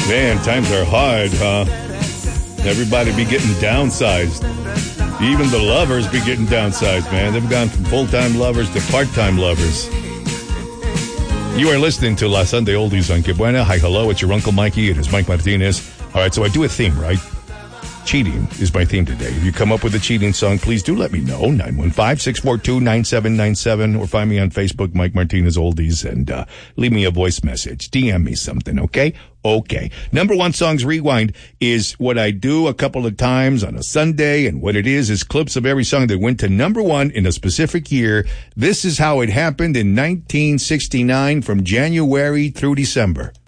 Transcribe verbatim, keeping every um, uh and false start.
Man, times are hard, huh? Everybody be getting downsized. Even the lovers be getting downsized, man. They've gone from full-time lovers to part-time lovers. You are listening to La Sunday Oldies on Que Buena. Hi, hello, it's your Uncle Mikey. It is Mike Martinez. All right, so I do a theme, right? Cheating is my theme today. If you come up with a cheating song, please do let me know. nine one five, six four two, nine seven nine seven or find me on Facebook, Mike Martinez Oldies, and uh, leave me a voice message. D M me something, okay? Okay. Number one Songs Rewind is what I do a couple of times on a Sunday, and what it is is clips of every song that went to number one in a specific year. This is how it happened in nineteen sixty-nine from January through December.